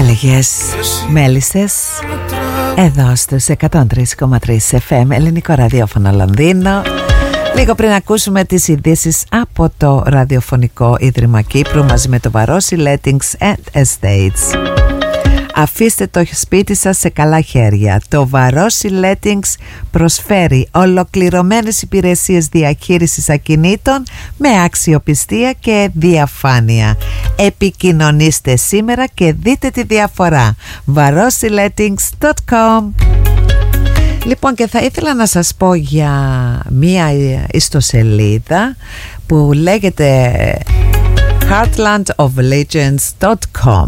Έλεγες μέλισσες εδώ στους 103,3 FM ελληνικό ραδιόφωνο Λονδίνο. Λίγο πριν ακούσουμε τις ειδήσεις από το ραδιοφωνικό Ίδρυμα Κύπρου μαζί με το Βαρόσι Lettings and Estates. Αφήστε το σπίτι σας σε καλά χέρια. Το Βαρόσι Lettings προσφέρει ολοκληρωμένες υπηρεσίες διαχείρισης ακινήτων με αξιοπιστία και διαφάνεια. Επικοινωνήστε σήμερα και δείτε τη διαφορά. varosilettings.com. Λοιπόν, και θα ήθελα να σας πω για μία ιστοσελίδα που λέγεται heartlandoflegends.com.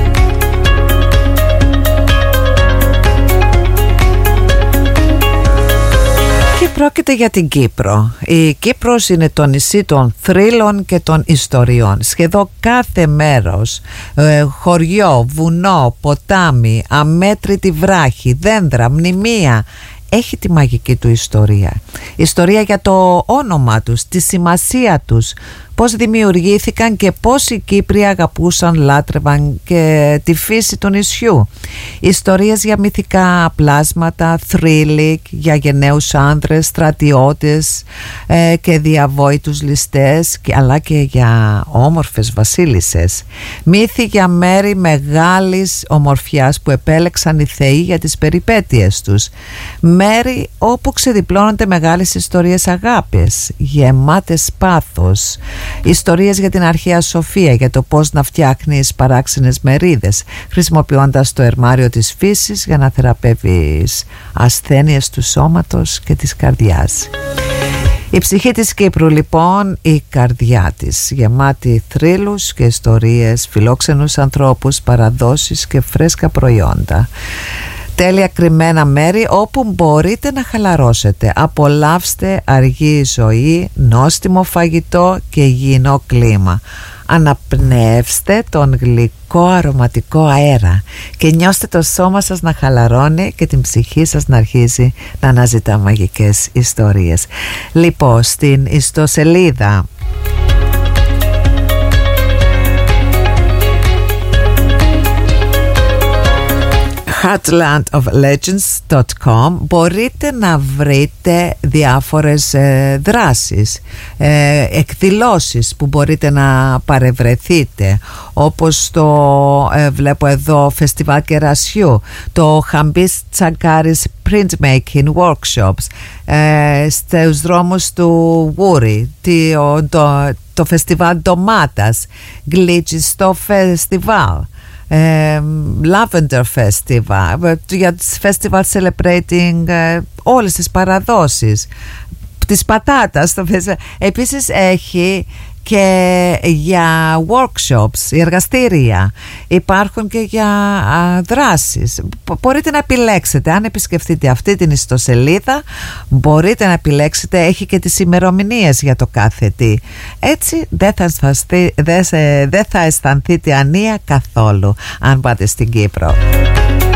Πρόκειται για την Κύπρο. Η Κύπρος είναι το νησί των θρύλων και των ιστοριών. Σχεδόν κάθε μέρος, χωριό, βουνό, ποτάμι, αμέτρητη βράχη, δέντρα, μνημεία, έχει τη μαγική του ιστορία. Ιστορία για το όνομα τους, τη σημασία τους, πώς δημιουργήθηκαν και πώς οι Κύπροι αγαπούσαν, λάτρευαν και τη φύση του νησιού. Ιστορίες για μυθικά πλάσματα, θρύλοι, για γενναίους άνδρες, στρατιώτες και διαβόητους ληστές, αλλά και για όμορφες βασίλισσες. Μύθοι για μέρη μεγάλης ομορφιάς που επέλεξαν οι θεοί για τις περιπέτειες τους. Μέρη όπου ξεδιπλώνονται μεγάλες ιστορίες αγάπης, γεμάτες πάθος. Ιστορίες για την αρχαία σοφία, για το πώς να φτιάχνεις παράξενες μερίδες χρησιμοποιώντας το ερμάριο της φύσης για να θεραπεύεις ασθένειες του σώματος και της καρδιάς. Η ψυχή της Κύπρου λοιπόν, η καρδιά της, γεμάτη θρύλους και ιστορίες, φιλόξενους ανθρώπους, παραδόσεις και φρέσκα προϊόντα. Τέλεια κρυμμένα μέρη όπου μπορείτε να χαλαρώσετε. Απολαύστε αργή ζωή, νόστιμο φαγητό και υγιεινό κλίμα. Αναπνεύστε τον γλυκό αρωματικό αέρα και νιώστε το σώμα σας να χαλαρώνει και την ψυχή σας να αρχίζει να αναζητά μαγικές ιστορίες. Λοιπόν, στην ιστοσελίδα heartlandoflegends.com μπορείτε να βρείτε διάφορες δράσεις, εκδηλώσεις που μπορείτε να παρευρεθείτε, όπως το βλέπω εδώ φεστιβάλ κερασιού, το Χαμπής Τσαγκάρης Printmaking Workshops, στους δρόμους του Βούρη, το φεστιβάλ ντομάτας, γλιτζιστό φεστιβάλ, Lavender Festival, για τις Festival Celebrating όλες τις παραδόσεις της πατάτας. Επίσης έχει και για workshops, εργαστήρια, υπάρχουν και για δράσεις. Μπορείτε να επιλέξετε, αν επισκεφτείτε αυτή την ιστοσελίδα, μπορείτε να επιλέξετε, έχει και τις ημερομηνίες για το κάθε τι. Έτσι δεν θα αισθανθείτε ανία καθόλου αν πάτε στην Κύπρο.